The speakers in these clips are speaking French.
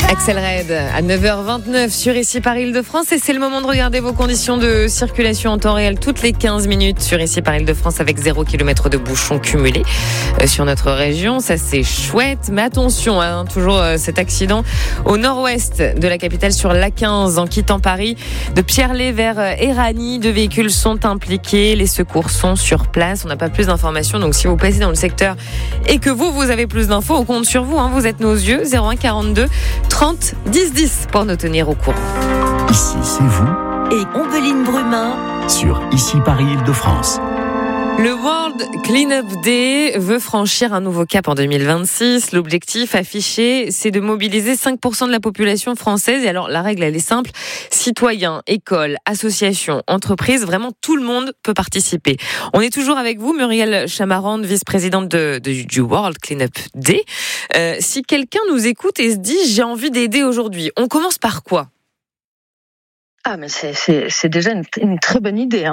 Axel Red à 9h29 sur Ici par Île-de-France et c'est le moment de regarder vos conditions de circulation en temps réel toutes les 15 minutes sur Ici par Île-de-France avec 0 km de bouchons cumulés sur notre région. Ça c'est chouette, mais attention, toujours cet accident au nord-ouest de la capitale sur l'A15 en quittant Paris de Pierrelet vers Éragny. 2 véhicules sont impliqués, les secours sont sur place. On n'a pas plus d'informations, donc si vous passez dans le secteur et que vous avez plus d'infos, on compte sur vous, vous êtes nos yeux. 01 42 30 10 10 pour nous tenir au courant. Ici, c'est vous. Et Ombeline Brumin Sur Ici Paris Île-de-France. Le World Cleanup Day veut franchir un nouveau cap en 2026. L'objectif affiché, c'est de mobiliser 5% de la population française. Et alors, la règle, elle est simple. Citoyens, écoles, associations, entreprises, vraiment tout le monde peut participer. On est toujours avec vous, Muriel Chamarande, vice-présidente du World Cleanup Day. Si quelqu'un nous écoute et se dit, j'ai envie d'aider aujourd'hui, on commence par quoi ? Mais c'est déjà une très bonne idée.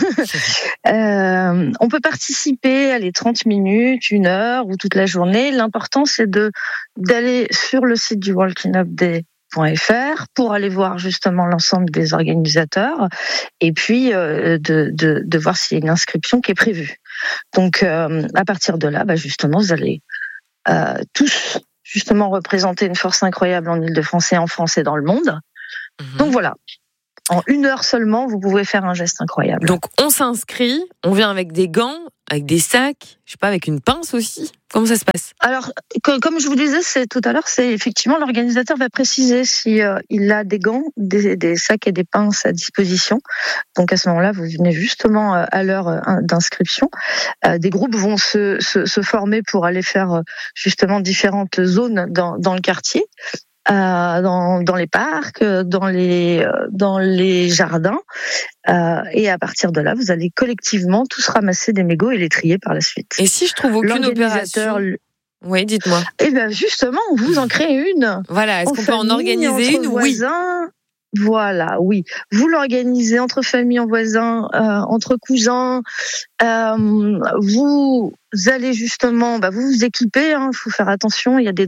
On peut participer, 30 minutes, 1 heure ou toute la journée. L'important, c'est d'aller sur le site du worldcleanupday.fr pour aller voir justement l'ensemble des organisateurs et puis de voir s'il y a une inscription qui est prévue. Donc, à partir de là, justement, vous allez tous justement représenter une force incroyable en Île-de-France et en France et dans le monde. Donc voilà. En 1 heure seulement, vous pouvez faire un geste incroyable. Donc, on s'inscrit, on vient avec des gants, avec des sacs, avec une pince aussi. Comment ça se passe ? Alors, comme je vous disais tout à l'heure, c'est effectivement l'organisateur va préciser si il a des gants, des sacs et des pinces à disposition. Donc, à ce moment-là, vous venez justement à l'heure d'inscription. Des groupes vont se former pour aller faire justement différentes zones dans le quartier. Dans les parcs, dans les jardins, et à partir de là, vous allez collectivement tous ramasser des mégots et les trier par la suite. Et si je trouve aucune opération, oui, dites-moi. Eh bien, justement, vous en créez une. Voilà, est-ce qu'on peut en organiser une ? Oui. Voilà, oui. Vous l'organisez entre familles, en voisins, entre cousins. Vous allez justement, vous équiper. Il faut faire attention. Il y a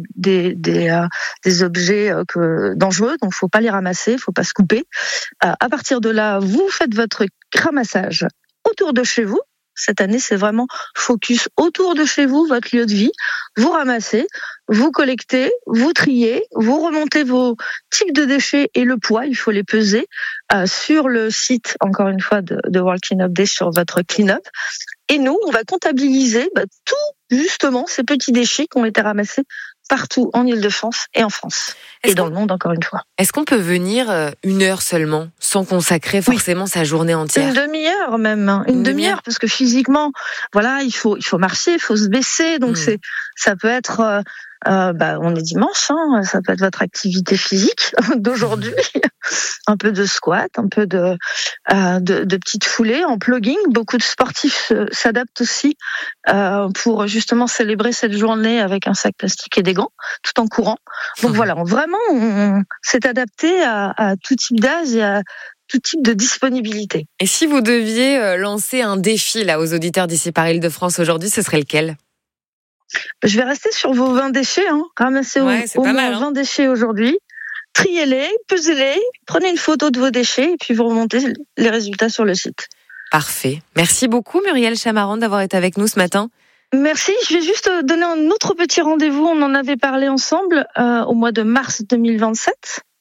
des objets dangereux, donc faut pas les ramasser, faut pas se couper. À partir de là, vous faites votre ramassage autour de chez vous. Cette année, c'est vraiment focus autour de chez vous, votre lieu de vie. Vous ramassez, vous collectez, vous triez, vous remontez vos types de déchets et le poids, il faut les peser sur le site, encore une fois, de World Cleanup Day sur votre clean-up. Et nous, on va comptabiliser tout, justement, ces petits déchets qui ont été ramassés partout en Île-de-France et en France. Et dans le monde, encore une fois. Est-ce qu'on peut venir 1 heure seulement, sans consacrer forcément sa journée entière ? Une demi-heure même. Une demi-heure, parce que physiquement, il faut marcher, il faut se baisser. Donc ça peut être... on est dimanche, ça peut être votre activité physique d'aujourd'hui. Un peu de squat, un peu de petites foulées en plugging. Beaucoup de sportifs s'adaptent aussi pour justement célébrer cette journée avec un sac plastique et des gants, tout en courant. Donc voilà, vraiment, on s'est adapté à tout type d'âge et à tout type de disponibilité. Et si vous deviez lancer un défi aux auditeurs d'Ici par Île-de-France aujourd'hui, ce serait lequel ? Je vais rester sur vos 20 déchets, ramassez au moins 20 déchets aujourd'hui. Triez-les, pesez-les, prenez une photo de vos déchets et puis vous remontez les résultats sur le site. Parfait. Merci beaucoup Muriel Chamarande d'avoir été avec nous ce matin. Merci. Je vais juste donner un autre petit rendez-vous. On en avait parlé ensemble au mois de mars 2027.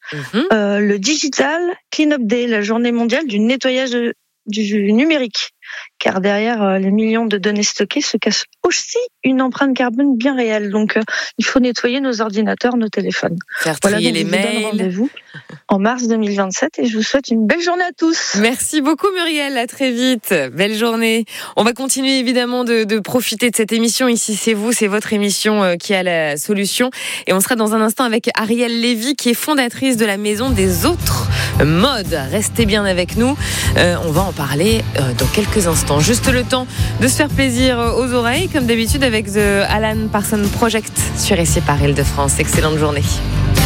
Le Digital Cleanup Day, la journée mondiale du nettoyage du numérique. Car derrière les millions de données stockées se cache aussi une empreinte carbone bien réelle. Donc, il faut nettoyer nos ordinateurs, nos téléphones. Faire trier les mails. Je vous donne rendez-vous en mars 2027 et je vous souhaite une belle journée à tous. Merci beaucoup Muriel, à très vite. Belle journée. On va continuer évidemment de profiter de cette émission. Ici, c'est vous, c'est votre émission qui a la solution. Et on sera dans un instant avec Arielle Lévy, qui est fondatrice de la Maison des Autres Modes. Restez bien avec nous. On va en parler dans quelques instants. Juste le temps de se faire plaisir aux oreilles, comme d'habitude avec The Alan Parsons Project sur Ici par Île-de-France. Excellente journée.